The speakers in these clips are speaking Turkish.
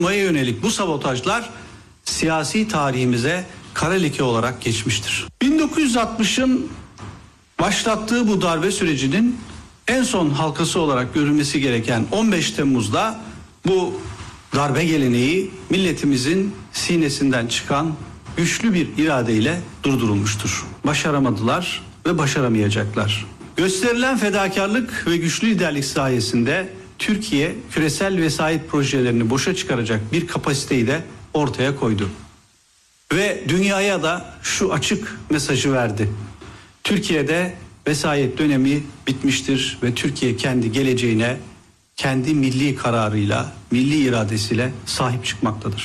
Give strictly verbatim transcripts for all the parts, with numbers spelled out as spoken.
yönelik bu sabotajlar siyasi tarihimize kara leke olarak geçmiştir. bin dokuz yüz altmışın başlattığı bu darbe sürecinin en son halkası olarak görülmesi gereken on beş Temmuz'da bu darbe geleneği milletimizin sinesinden çıkan güçlü bir iradeyle durdurulmuştur. Başaramadılar ve başaramayacaklar. Gösterilen fedakarlık ve güçlü liderlik sayesinde Türkiye küresel vesayet projelerini boşa çıkaracak bir kapasiteyi de ortaya koydu. Ve dünyaya da şu açık mesajı verdi. Türkiye'de vesayet dönemi bitmiştir ve Türkiye kendi geleceğine, kendi milli kararıyla, milli iradesiyle sahip çıkmaktadır.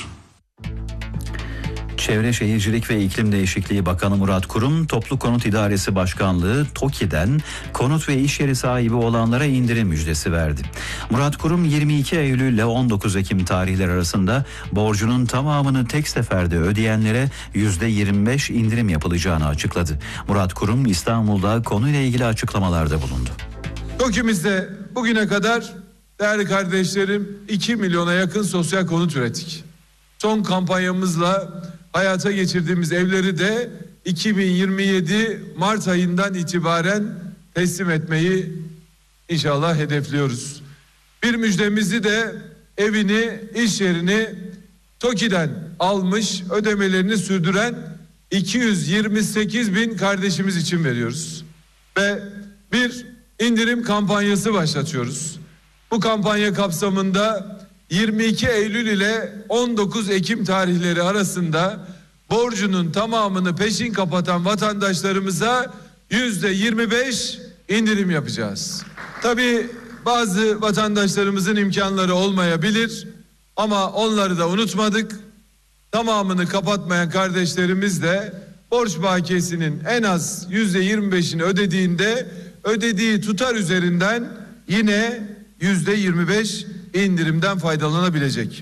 Çevre Şehircilik ve İklim Değişikliği Bakanı Murat Kurum, Toplu Konut İdaresi Başkanlığı TOKİ'den konut ve iş yeri sahibi olanlara indirim müjdesi verdi. Murat Kurum yirmi iki Eylül ile on dokuz Ekim tarihleri arasında borcunun tamamını tek seferde ödeyenlere yüzde yirmi beş indirim yapılacağını açıkladı. Murat Kurum İstanbul'da konuyla ilgili açıklamalarda bulundu. TOKİ'mizde bugüne kadar değerli kardeşlerim iki milyona yakın sosyal konut ürettik. Son kampanyamızla hayata geçirdiğimiz evleri de iki bin yirmi yedi Mart ayından itibaren teslim etmeyi inşallah hedefliyoruz. Bir müjdemizi de evini, iş yerini TOKİ'den almış, ödemelerini sürdüren iki yüz yirmi sekiz bin kardeşimiz için veriyoruz. Ve bir indirim kampanyası başlatıyoruz. Bu kampanya kapsamında yirmi iki Eylül ile on dokuz Ekim tarihleri arasında borcunun tamamını peşin kapatan vatandaşlarımıza yüzde yirmi beş indirim yapacağız. Tabii bazı vatandaşlarımızın imkanları olmayabilir ama onları da unutmadık. Tamamını kapatmayan kardeşlerimiz de borç bakiyesinin en az yüzde yirmi beşini ödediğinde ödediği tutar üzerinden yine yüzde yirmi beş indirimden faydalanabilecek.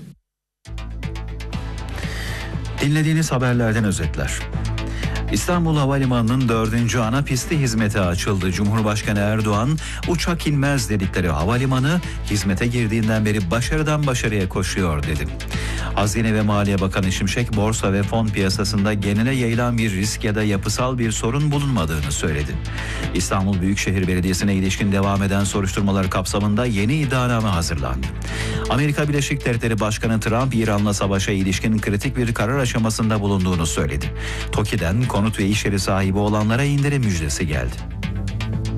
Dinlediğiniz haberlerden özetler. İstanbul Havalimanı'nın dördüncü ana pisti hizmete açıldı. Cumhurbaşkanı Erdoğan, uçak inmez dedikleri havalimanı hizmete girdiğinden beri başarıdan başarıya koşuyor dedi. Hazine ve Maliye Bakanı Şimşek, borsa ve fon piyasasında genele yayılan bir risk ya da yapısal bir sorun bulunmadığını söyledi. İstanbul Büyükşehir Belediyesi'ne ilişkin devam eden soruşturmalar kapsamında yeni iddianame hazırlandı. Amerika Birleşik Devletleri Başkanı Trump, İran'la savaşa ilişkin kritik bir karar aşamasında bulunduğunu söyledi. TOKİ'den konut ve iş yeri sahibi olanlara indirim müjdesi geldi.